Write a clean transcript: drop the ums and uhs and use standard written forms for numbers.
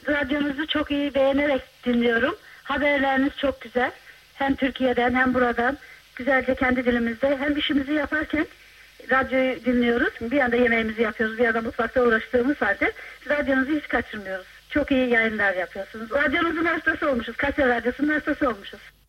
Radyonuzu çok iyi beğenerek dinliyorum. Haberleriniz çok güzel. Hem Türkiye'den hem buradan güzelce kendi dilimizde hem işimizi yaparken radyoyu dinliyoruz. Bir yanda yemeğimizi yapıyoruz, bir yanda mutfakta uğraştığımız halde radyonuzu hiç kaçırmıyoruz. Çok iyi yayınlar yapıyorsunuz. Radyonuzun hastası olmuşuz. Kayseri Radyosu'nun hastası olmuşuz.